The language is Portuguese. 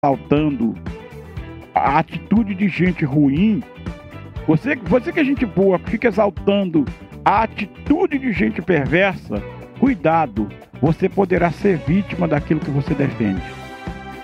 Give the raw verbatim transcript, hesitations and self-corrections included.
exaltando a atitude de gente ruim, você, você que é gente boa, fica exaltando a atitude de gente perversa, cuidado, você poderá ser vítima daquilo que você defende.